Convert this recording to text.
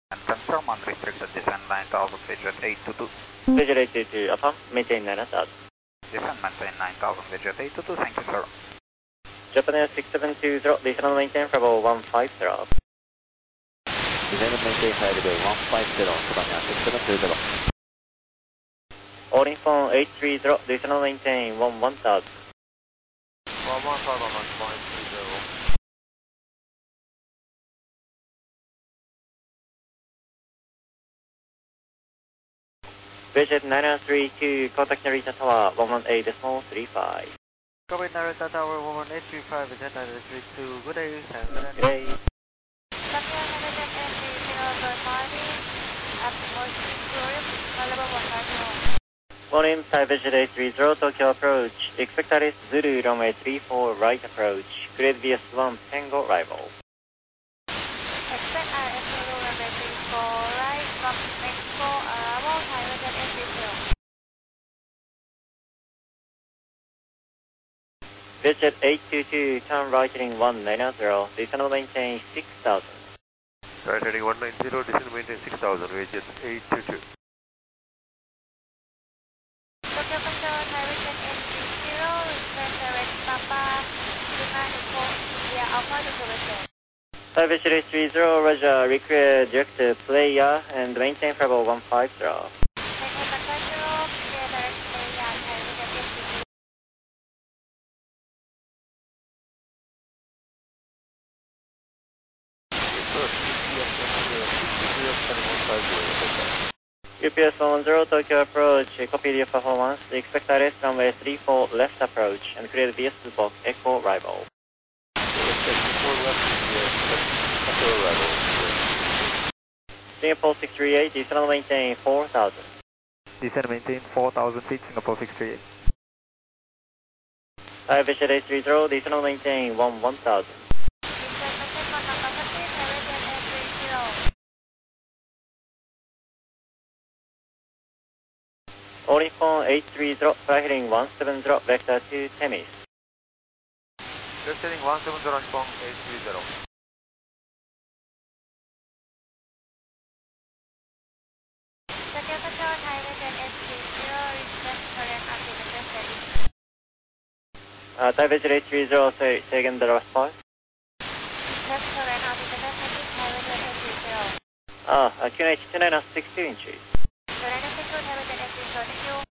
And confirm unrestricted descent 9000, Vigilant 822. Vigilant 822, upon maintain 9000. Descent maintain 9000, Vigilant 822, thank you sir. Japan 6720, descent maintain Bravo 150. Descent maintain high level 150, Japan 6720. All in phone 830, descent maintain 1000. 1000, nice phone 830. Vigilant 932, contact Narita Tower 118.35. Copy Narita Tower 11835, Vigilant 932, good day, and Good day. Morning, Thai Vigilant 830, Tokyo approach. Expect Alice Zulu, runway 34, right approach. Cleared VS1, Tango arrival. Expect RS Zulu, runway 34, right, from Mexico, arrival, Thai Vigilant 830. Vigilant 822, turn right heading 190, descent maintain 6000. Right heading 190, descent maintain 6000, Vigilant 822. Tokyo Control, Thai Vigilant 830, request direct Papa, Lima Echo, India Alpha to Vigilant. Thai Vigilant 830, Roger, request direct player and maintain Bravo 150. Maintain control, clear direct player, Thai Vigilant 830. UPS 110, Tokyo approach, copy your performance. Expect RS runway 34, left approach, and clear the VS box, Echo arrival. Singapore 638, descent maintain 4000. Descent maintain 4000 feet, Singapore 638. Thai Vigilant 830, descent maintain 1000. All in phone 830, fly heading 170, vector to Temis. Left heading 170, on phone 830. Tokyo Control, Thai Vigilant 830, request Korean altimeter setting. Thai Vigilant 830, say again the last part. Request Korean altimeter setting, Thai Vigilant 830. QNH 29 62 inches.